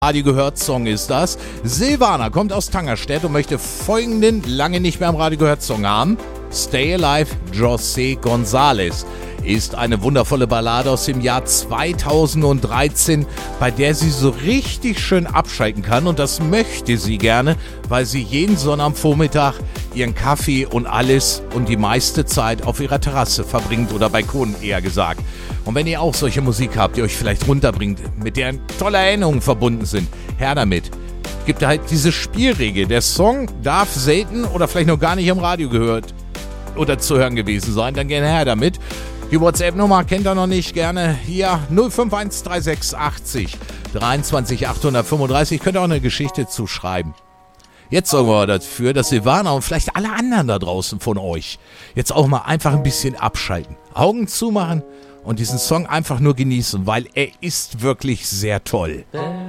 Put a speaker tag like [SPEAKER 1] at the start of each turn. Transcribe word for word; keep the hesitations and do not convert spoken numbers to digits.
[SPEAKER 1] Radio gehört Song ist das. Silvana kommt aus Tangerstedt und möchte folgenden lange nicht mehr am Radio gehört Song haben. Stay Alive, José González ist eine wundervolle Ballade aus dem Jahr zweitausenddreizehn, bei der sie so richtig schön abschalten kann, und das möchte sie gerne, weil sie jeden Sonnabendvormittag ihren Kaffee und alles und die meiste Zeit auf ihrer Terrasse verbringt, oder Balkon eher gesagt. Und wenn ihr auch solche Musik habt, die euch vielleicht runterbringt, mit der tolle Erinnerungen verbunden sind, her damit. Gibt halt diese Spielregel. Der Song darf selten oder vielleicht noch gar nicht im Radio gehört oder zu hören gewesen sein. Dann gerne her damit. Die WhatsApp-Nummer kennt ihr noch nicht, gerne hier null fünf eins drei sechs achtzig dreiundzwanzig achthundertfünfunddreißig. Könnt ihr auch eine Geschichte zuschreiben. Jetzt sorgen wir dafür, dass Silvana und vielleicht alle anderen da draußen von euch jetzt auch mal einfach ein bisschen abschalten. Augen zumachen und diesen Song einfach nur genießen, weil er ist wirklich sehr toll.